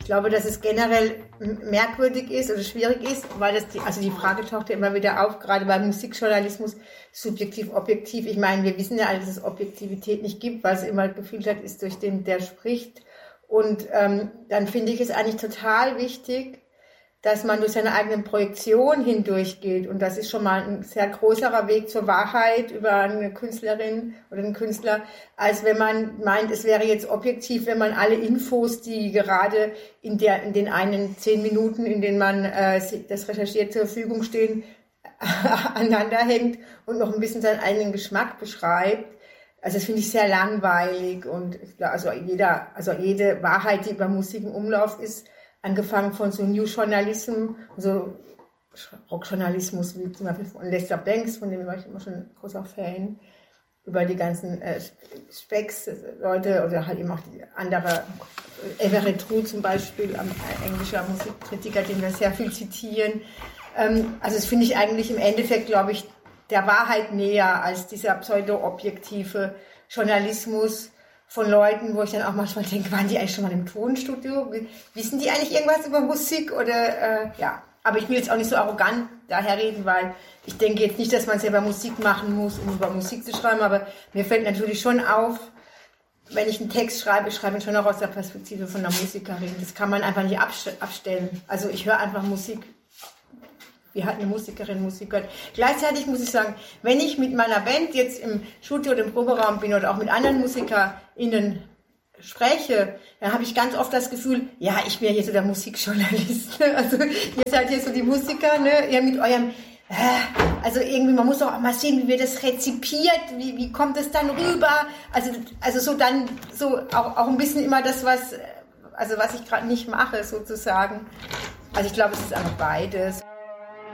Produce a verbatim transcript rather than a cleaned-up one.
glaube, dass es generell merkwürdig ist oder schwierig ist, weil das die, also die Frage taucht ja immer wieder auf, gerade beim Musikjournalismus, subjektiv, objektiv. Ich meine, wir wissen ja alle, dass es Objektivität nicht gibt, weil es immer gefiltert ist durch den, der spricht. Und ähm, dann finde ich es eigentlich total wichtig, dass man durch seine eigenen Projektion hindurchgeht. Und das ist schon mal ein sehr größerer Weg zur Wahrheit über eine Künstlerin oder einen Künstler, als wenn man meint, es wäre jetzt objektiv, wenn man alle Infos, die gerade in, der, in den einen zehn Minuten, in denen man äh, das recherchiert zur Verfügung stehen, aneinander hängt und noch ein bisschen seinen eigenen Geschmack beschreibt. Also das finde ich sehr langweilig. Und ich glaube, also jeder, also jede Wahrheit, die über Musik im Umlauf ist, angefangen von so New Journalism, so Rockjournalismus wie zum Beispiel von Lester Banks, von dem war ich immer schon ein großer Fan, über die ganzen äh, Specs-Leute oder halt eben auch die andere, Everett True zum Beispiel, ein englischer Musikkritiker, den wir sehr viel zitieren. Ähm, also das finde ich eigentlich im Endeffekt, glaube ich, der Wahrheit näher als dieser pseudo-objektive Journalismus von Leuten, wo ich dann auch manchmal denke, waren die eigentlich schon mal im Tonstudio? Wissen die eigentlich irgendwas über Musik? Oder äh, ja, aber ich will jetzt auch nicht so arrogant daherreden, weil ich denke jetzt nicht, dass man selber Musik machen muss, um über Musik zu schreiben, aber mir fällt natürlich schon auf, wenn ich einen Text schreibe, ich schreibe ihn schon auch aus der Perspektive von einer Musikerin. Das kann man einfach nicht abstellen. Also ich höre einfach Musik. Wir hatten eine Musikerin, Musik gehört. Gleichzeitig muss ich sagen, wenn ich mit meiner Band jetzt im Studio oder im Proberaum bin oder auch mit anderen MusikerInnen spreche, dann habe ich ganz oft das Gefühl, ja, ich bin ja hier so der Musikjournalist. Also ihr seid hier so die Musiker, ne? Ihr mit eurem, äh, also irgendwie, man muss doch auch mal sehen, wie wir das rezipiert, wie, wie kommt es dann rüber? Also, also so dann, so auch, auch ein bisschen immer das, was, also was ich gerade nicht mache, sozusagen. Also ich glaube, es ist einfach beides.